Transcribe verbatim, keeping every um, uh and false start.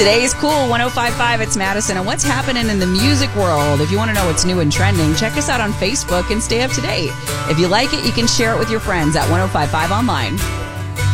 Today's Cool one oh five point five, it's Madison. And what's happening in the music world? If you want to know what's new and trending, check us out on Facebook and stay up to date. If you like it, you can share it with your friends at one oh five point five online.